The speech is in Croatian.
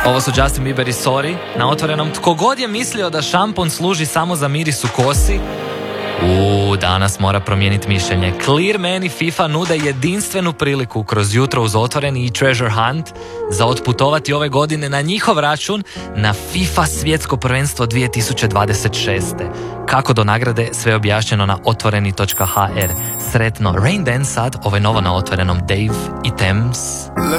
Ovo su Justin Bieber i Sorry na Otvorenom. Tko god je mislio da šampon služi samo za miris u kosi, danas mora promijeniti mišljenje. Clear Man i FIFA nude jedinstvenu priliku kroz jutro uz Otvoreni i Treasure Hunt za otputovati ove godine na njihov račun na FIFA svjetsko prvenstvo 2026. Kako do nagrade, sve objašnjeno na otvoreni.hr. Sretno Rain Dance sad, ovo je novo na Otvorenom, Dave i Thames.